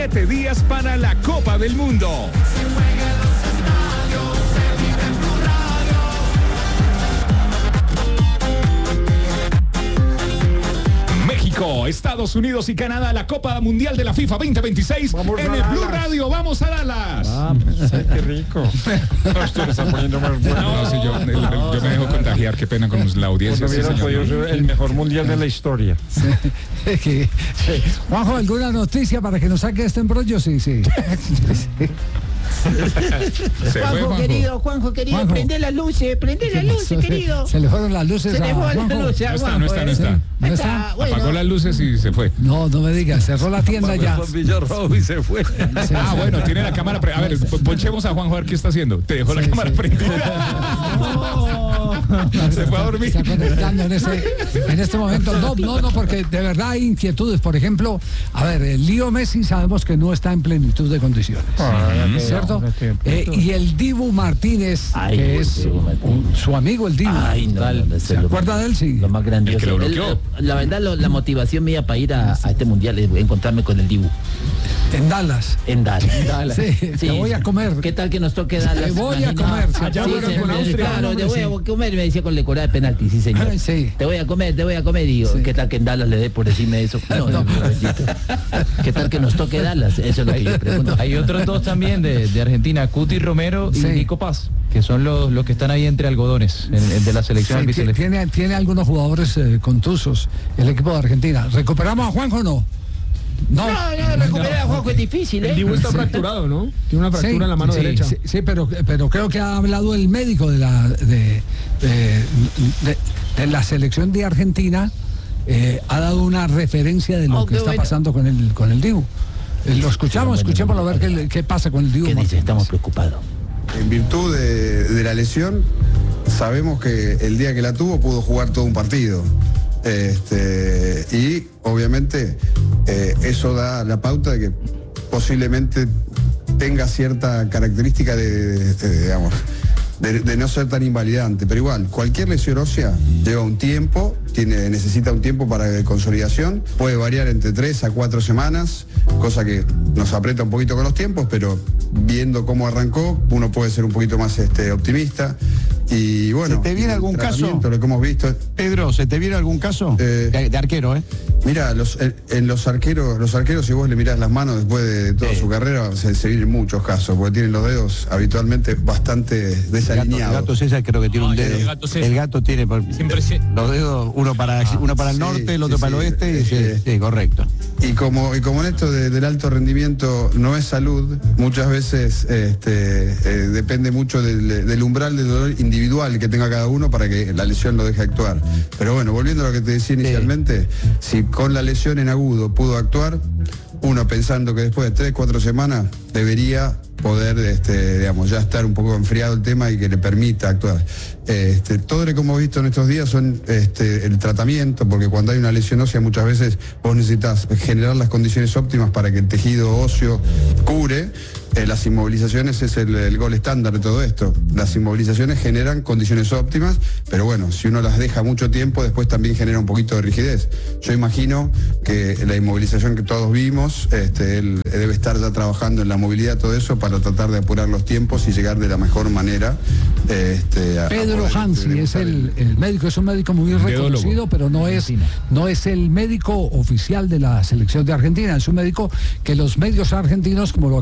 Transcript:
7 días para la Copa del Mundo. México, Estados Unidos y Canadá, la Copa Mundial de la FIFA 2026. Vamos en el Blue Radio. Vamos a Dallas. Qué rico. Usted está poniendo más bueno. No, sí, yo me dejo contagiar. Qué pena con la audiencia. Sí, hubiera podido ser el mejor mundial de la historia. Sí. Juanjo, ¿alguna noticia para que nos saque este embrollo? Sí. Juanjo querido, prende las luces, querido. Se le fueron las luces a Juanjo. No está. Bueno. Apagó las luces y se fue. No me digas, cerró la tienda ya. Villarrobo y se fue. Bueno, tiene la cámara a ver, ponchemos a Juanjo a ver qué está haciendo. Te dejó la cámara prendida. Se fue a dormir. Está conectando en este momento. No, porque de verdad hay inquietudes. Por ejemplo, a ver, el Lío Messi sabemos que no está en plenitud de condiciones. ¿Cierto? Y el Dibu Martínez, que es su amigo el Dibu. ¿Se acuerda de él? Sí. Lo más grandioso. El que lo bloqueó. La verdad, la motivación mía para ir a este mundial es encontrarme con el Dibu. En Dallas. Sí, te voy a comer. ¿Qué tal que nos toque Dallas? Te voy a comer. Claro, te voy a comer, me decía con la Corea de penalti, sí señor. Sí. Te voy a comer. Y yo, ¿qué tal que en Dallas le dé por decirme eso? No. ¿Qué tal que nos toque Dallas? Eso es lo que yo pregunto. Hay otros dos también de Argentina, Cuti Romero y Nico Paz, que son los que están ahí entre algodones de la selección albiceleste. Tiene algunos jugadores contusos el equipo de Argentina. ¿Recuperamos a Juanjo o no? No, recuperar a Juanjo es difícil, ¿eh? El Dibu está fracturado, ¿no? Tiene una fractura en la mano derecha. Sí, pero creo que ha hablado el médico de la selección de Argentina, ha dado una referencia de lo que está pasando con el Dibu. Lo escuchémoslo a ver qué pasa con el Dibu. ¿Qué dice? Estamos preocupados. En virtud de la lesión, sabemos que el día que la tuvo pudo jugar todo un partido. Y obviamente eso da la pauta de que posiblemente tenga cierta característica de no ser tan invalidante, pero igual, cualquier lesión ósea lleva un tiempo, necesita un tiempo para consolidación, puede variar entre 3 a 4 semanas, cosa que nos aprieta un poquito con los tiempos, pero viendo cómo arrancó, uno puede ser un poquito más optimista. Y bueno, ¿se te viene algún caso? Lo que hemos visto. Pedro, ¿se te viene algún caso? De arquero, Mira, en los arqueros, si vos le mirás las manos después de toda su carrera, se vienen muchos casos, porque tienen los dedos habitualmente bastante desalineados. El gato César creo que tiene un dedo. El gato tiene los dedos, uno para el norte, el otro para el oeste. Sí, correcto. Y como en esto del alto rendimiento no es salud, muchas veces depende mucho del umbral de dolor individual que tenga cada uno para que la lesión lo deje actuar. Pero bueno, volviendo a lo que te decía inicialmente, si con la lesión en agudo pudo actuar, uno pensando que después de 3, 4 semanas debería poder ya estar un poco enfriado el tema y que le permita actuar. Todo lo que hemos visto en estos días son el tratamiento, porque cuando hay una lesión ósea muchas veces vos necesitas generar las condiciones óptimas para que el tejido óseo cure. Las inmovilizaciones es el gol estándar de todo esto. Las inmovilizaciones generan condiciones óptimas, pero bueno, si uno las deja mucho tiempo, después también genera un poquito de rigidez. Yo imagino que la inmovilización que todos vimos, él debe estar ya trabajando en la movilidad, todo eso, para tratar de apurar los tiempos y llegar de la mejor manera. Pedro Hansi es el médico, es un médico muy reconocido, pero no es el médico oficial de la selección de Argentina, es un médico que los medios argentinos, como lo